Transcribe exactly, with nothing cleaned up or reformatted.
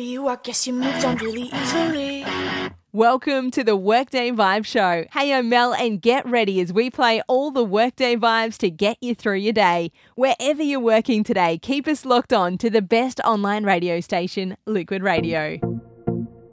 you, I guess you moved on really easily. Welcome to the Workday Vibe Show. Hey, I'm Mel, and get ready as we play all the Workday vibes to get you through your day. Wherever you're working today, keep us locked on to the best online radio station, Liquid Radio.